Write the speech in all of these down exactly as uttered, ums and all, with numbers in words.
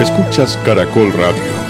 Escuchas Caracol Radio.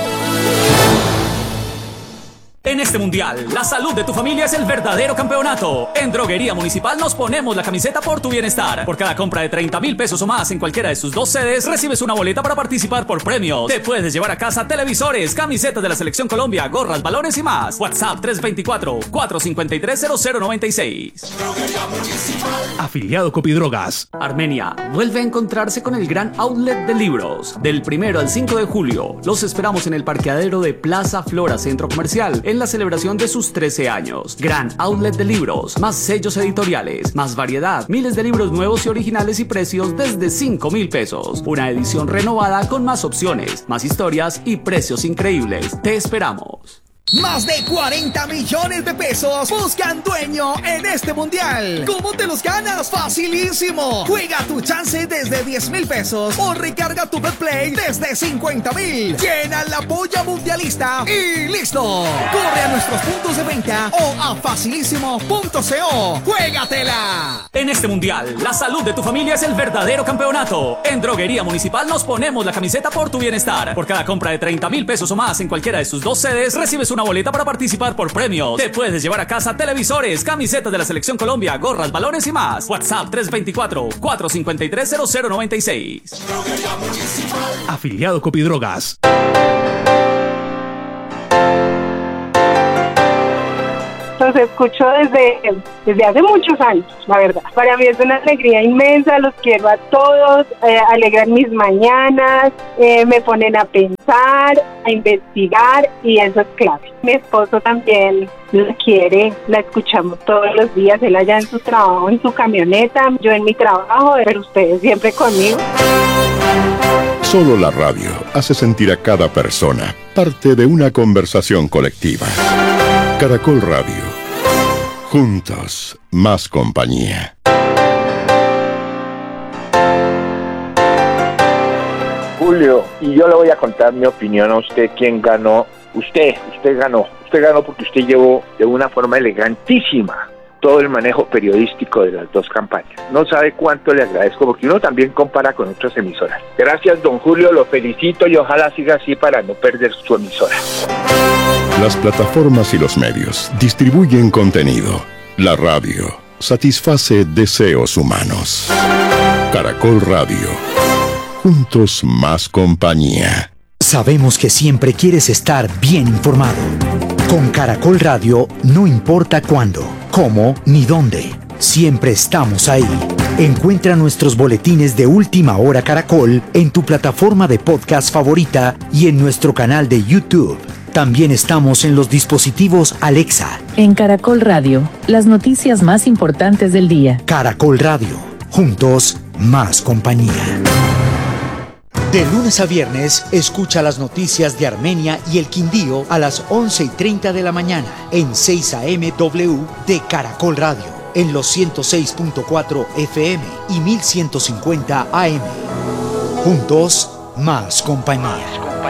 En este mundial, la salud de tu familia es el verdadero campeonato. En Droguería Municipal nos ponemos la camiseta por tu bienestar. Por cada compra de treinta mil pesos o más en cualquiera de sus dos sedes, recibes una boleta para participar por premios. Te puedes llevar a casa televisores, camisetas de la Selección Colombia, gorras, balones y más. WhatsApp tres dos cuatro, cuatro cinco tres, cero cero nueve seis. Afiliado Copidrogas. Armenia vuelve a encontrarse con el gran outlet de libros. Del primero al cinco de julio, los esperamos en el parqueadero de Plaza Flora Centro Comercial, en la celebración de sus trece años. Gran outlet de libros, más sellos editoriales, más variedad, miles de libros nuevos y originales y precios desde cinco mil pesos. Una edición renovada con más opciones, más historias y precios increíbles. Te esperamos. Más de cuarenta millones de pesos buscan dueño en este mundial. ¿Cómo te los ganas? Facilísimo. Juega tu chance desde diez mil pesos o recarga tu BetPlay desde cincuenta mil. Llena la polla mundialista y listo. Corre a nuestros puntos de venta o a facilísimo punto co. ¡Juégatela! En este mundial, la salud de tu familia es el verdadero campeonato. En Droguería Municipal nos ponemos la camiseta por tu bienestar. Por cada compra de treinta mil pesos o más en cualquiera de sus dos sedes, recibes una boleta para participar por premios. Te puedes llevar a casa televisores, camisetas de la Selección Colombia, gorras, balones y más. WhatsApp tres dos cuatro, cuatro cinco tres, cero cero nueve seis. Afiliado Copidrogas. Los escucho desde, desde hace muchos años, la verdad. Para mí es una alegría inmensa, los quiero a todos, eh, alegran mis mañanas, eh, me ponen a pensar, a investigar y eso es clave. Mi esposo también la quiere, la escuchamos todos los días, él allá en su trabajo, en su camioneta, yo en mi trabajo, pero ustedes siempre conmigo. Solo la radio hace sentir a cada persona parte de una conversación colectiva. Caracol Radio. Juntos, más compañía. Julio, y yo le voy a contar mi opinión a usted, quién ganó. Usted, usted ganó. Usted ganó porque usted llevó de una forma elegantísima todo el manejo periodístico de las dos campañas. No sabe cuánto le agradezco, porque uno también compara con otras emisoras. Gracias, don Julio, lo felicito y ojalá siga así para no perder su emisora. Las plataformas y los medios distribuyen contenido. La radio satisface deseos humanos. Caracol Radio. Juntos, más compañía. Sabemos que siempre quieres estar bien informado. Con Caracol Radio, no importa cuándo, cómo ni dónde, siempre estamos ahí. Encuentra nuestros boletines de Última Hora Caracol en tu plataforma de podcast favorita y en nuestro canal de YouTube. También estamos en los dispositivos Alexa. En Caracol Radio, las noticias más importantes del día. Caracol Radio, juntos, más compañía. De lunes a viernes, escucha las noticias de Armenia y el Quindío a las once y treinta de la mañana en seis A M W de Caracol Radio, en los ciento seis punto cuatro F M y mil ciento cincuenta A M. Juntos, más compañía.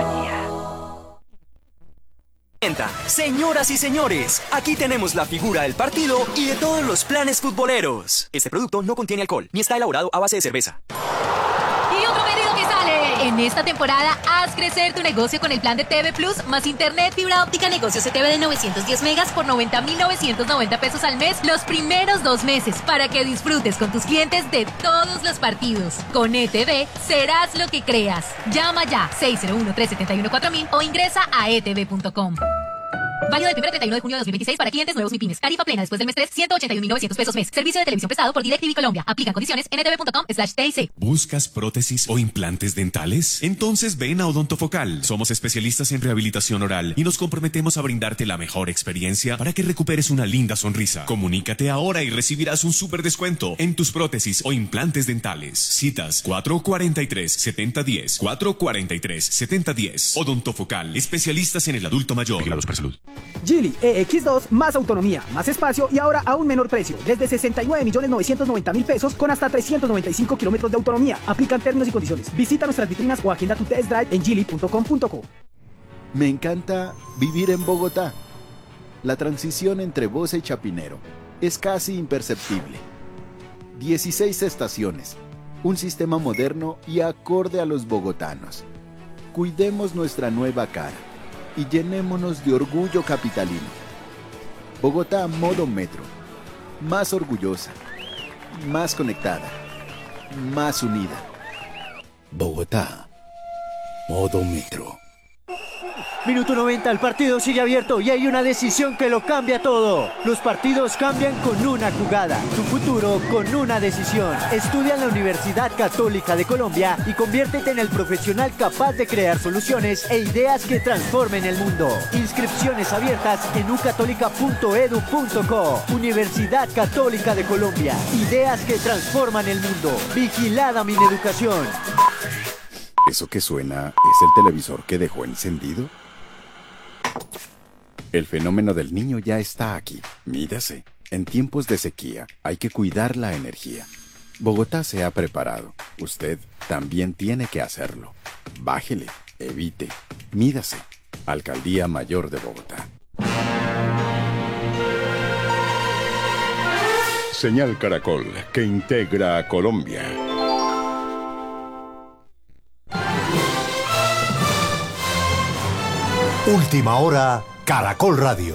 Señoras y señores, aquí tenemos la figura del partido y de todos los planes futboleros. Este producto no contiene alcohol ni está elaborado a base de cerveza. Y otro pedido que sale. En esta temporada, haz crecer tu negocio con el plan de T V Plus más internet fibra óptica negocio C T V de novecientos diez megas por noventa mil novecientos noventa pesos al mes los primeros dos meses para que disfrutes con tus clientes de todos los partidos. Con E T V serás lo que creas. Llama ya seis cero uno, tres siete uno, cuatro mil o ingresa a e t v punto com. Válido del primero al treinta y uno de junio de dos mil veintiséis para clientes nuevos MIPYMES. Tarifa plena después del mes tres, ciento ochenta y un mil novecientos pesos mes. Servicio de televisión prestado por DirecTV Colombia. Aplican condiciones en e t v punto com slash t i c. ¿Buscas prótesis o implantes dentales? Entonces ven a Odontofocal. Somos especialistas en rehabilitación oral y nos comprometemos a brindarte la mejor experiencia para que recuperes una linda sonrisa. Comunícate ahora y recibirás un súper descuento en tus prótesis o implantes dentales. Citas cuatro cuatro tres, siete cero uno cero, cuatro cuatro tres, siete cero uno cero. Odontofocal. Especialistas en el adulto mayor. Vigilados para salud. Geely E X dos, más autonomía, más espacio y ahora a un menor precio. Desde sesenta y nueve millones novecientos noventa mil pesos con hasta trescientos noventa y cinco kilómetros de autonomía. Aplican términos y condiciones. Visita nuestras vitrinas o agenda tu test drive en geely punto com punto co. Me encanta vivir en Bogotá. La transición entre Bosa y Chapinero es casi imperceptible. dieciséis estaciones, un sistema moderno y acorde a los bogotanos. Cuidemos nuestra nueva cara y llenémonos de orgullo capitalino. Bogotá modo metro. Más orgullosa, más conectada, más unida. Bogotá modo metro. Minuto noventa, el partido sigue abierto y hay una decisión que lo cambia todo. Los partidos cambian con una jugada, tu futuro con una decisión. Estudia en la Universidad Católica de Colombia y conviértete en el profesional capaz de crear soluciones e ideas que transformen el mundo. Inscripciones abiertas en u católica punto edu punto co. Universidad Católica de Colombia, ideas que transforman el mundo. Vigilada Mineducación. ¿Eso que suena es el televisor que dejó encendido? El fenómeno del niño ya está aquí. Mídase. En tiempos de sequía hay que cuidar la energía. Bogotá se ha preparado. Usted también tiene que hacerlo. Bájele, evite, mídase. Alcaldía Mayor de Bogotá. Señal Caracol, que integra a Colombia. Última hora, Caracol Radio.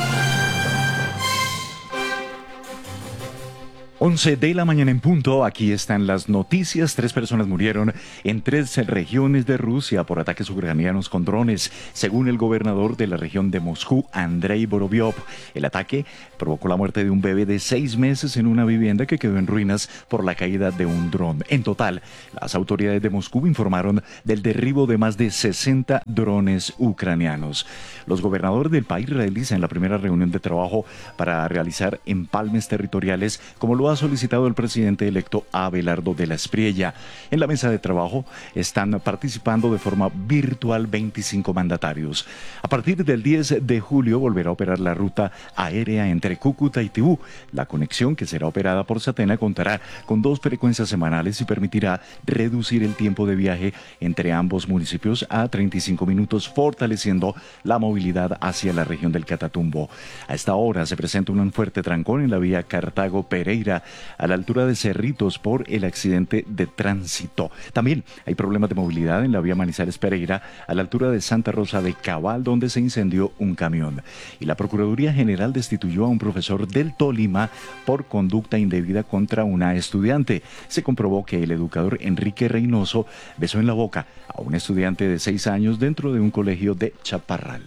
once de la mañana en punto, aquí están las noticias. Tres personas murieron en tres regiones de Rusia por ataques ucranianos con drones, según el gobernador de la región de Moscú, Andrei Vorobyov. El ataque provocó la muerte de un bebé de seis meses en una vivienda que quedó en ruinas por la caída de un dron. En total, las autoridades de Moscú informaron del derribo de más de sesenta drones ucranianos. Los gobernadores del país realizan la primera reunión de trabajo para realizar empalmes territoriales, como lo ha solicitado el presidente electo Abelardo de la Espriella. En la mesa de trabajo están participando de forma virtual veinticinco mandatarios. A partir del diez de julio volverá a operar la ruta aérea entre Cúcuta y Tibú. La conexión, que será operada por Satena, contará con dos frecuencias semanales y permitirá reducir el tiempo de viaje entre ambos municipios a treinta y cinco minutos, fortaleciendo la movilidad hacia la región del Catatumbo. A esta hora se presenta un fuerte trancón en la vía Cartago-Pereira, a la altura de Cerritos, por el accidente de tránsito. También hay problemas de movilidad en la vía Manizales-Pereira, a la altura de Santa Rosa de Cabal, donde se incendió un camión. Y la Procuraduría General destituyó a un profesor del Tolima por conducta indebida contra una estudiante. Se comprobó que el educador Enrique Reynoso besó en la boca a un estudiante de seis años dentro de un colegio de Chaparral.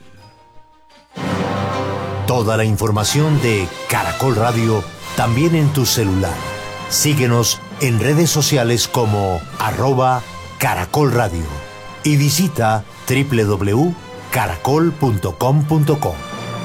Toda la información de Caracol Radio también en tu celular. Síguenos en redes sociales como arroba Caracol Radio y visita doble u doble u doble u punto caracol punto com punto co.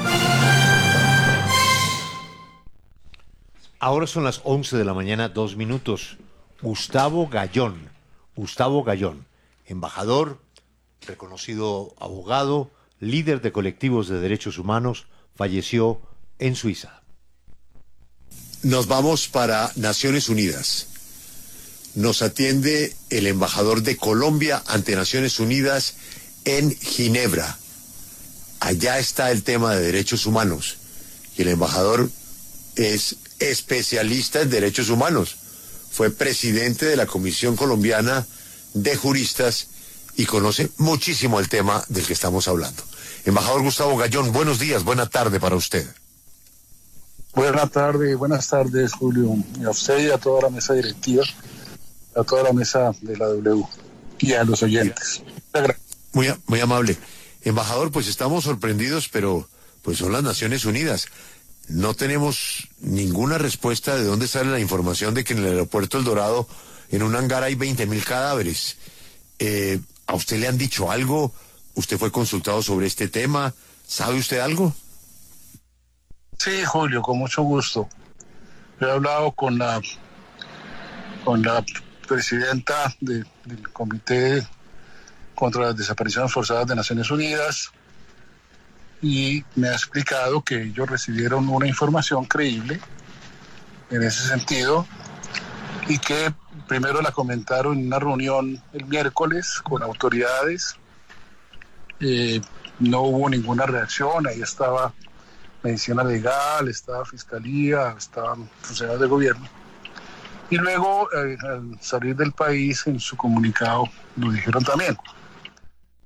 Ahora son las once de la mañana, dos minutos. Gustavo Gallón, Gustavo Gallón, embajador, reconocido abogado, líder de colectivos de derechos humanos, falleció en Suiza. Nos vamos para Naciones Unidas. Nos atiende el embajador de Colombia ante Naciones Unidas en Ginebra. Allá está el tema de derechos humanos. Y el embajador es especialista en derechos humanos. Fue presidente de la Comisión Colombiana de Juristas y conoce muchísimo el tema del que estamos hablando. Embajador Gustavo Gallón, buenos días, buena tarde para usted. Buenas tardes, buenas tardes, Julio, y a usted y a toda la mesa directiva, a toda la mesa de la W y a los oyentes. Muy, muy amable. Embajador, pues estamos sorprendidos, pero pues son las Naciones Unidas. No tenemos ninguna respuesta de dónde sale la información de que en el aeropuerto El Dorado, en un hangar, hay veinte mil cadáveres. Eh, ¿A usted le han dicho algo? ¿Usted fue consultado sobre este tema? ¿Sabe usted algo? Sí, Julio, con mucho gusto. He hablado con la con la presidenta de, del Comité contra las Desapariciones Forzadas de Naciones Unidas y me ha explicado que ellos recibieron una información creíble en ese sentido y que primero la comentaron en una reunión el miércoles con autoridades. Eh, no hubo ninguna reacción, ahí estaba medicina legal, estaba fiscalía, estaban funcionarios de gobierno. Y luego, eh, al salir del país, en su comunicado lo dijeron también.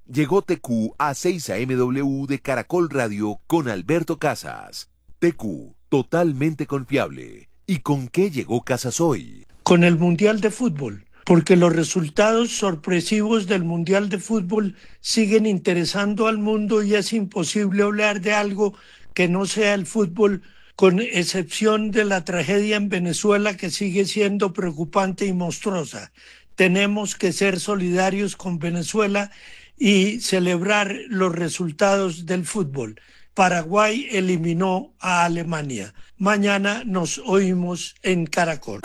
Llegó T Q a seis A M W de Caracol Radio con Alberto Casas. T Q, totalmente confiable. ¿Y con qué llegó Casas hoy? Con el Mundial de Fútbol, porque los resultados sorpresivos del Mundial de Fútbol siguen interesando al mundo y es imposible hablar de algo que no sea el fútbol, con excepción de la tragedia en Venezuela que sigue siendo preocupante y monstruosa. Tenemos que ser solidarios con Venezuela y celebrar los resultados del fútbol. Paraguay eliminó a Alemania. Mañana nos oímos en Caracol.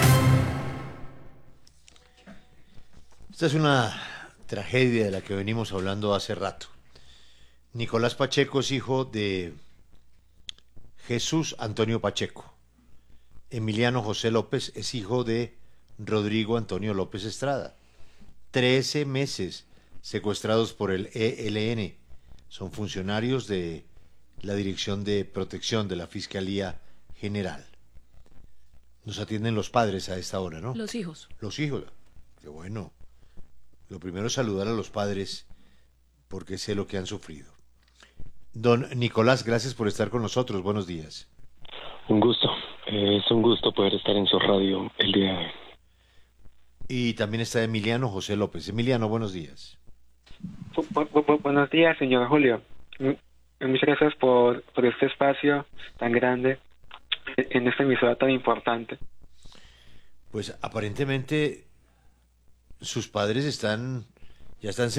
Esta es una tragedia de la que venimos hablando hace rato. Nicolás Pacheco es hijo de Jesús Antonio Pacheco. Emiliano José López es hijo de Rodrigo Antonio López Estrada. Trece meses secuestrados por el E L N. Son funcionarios de la Dirección de Protección de la Fiscalía General. Nos atienden los padres a esta hora, ¿no? Los hijos. Los hijos. Qué bueno. Lo primero es saludar a los padres porque sé lo que han sufrido. Don Nicolás, gracias por estar con nosotros. Buenos días. Un gusto. Eh, es un gusto poder estar en su radio el día de hoy. Y también está Emiliano José López. Emiliano, buenos días. Bu bu bu buenos días, señor Julio. Muchas gracias por, por este espacio tan grande en esta emisora tan importante. Pues aparentemente sus padres están ya están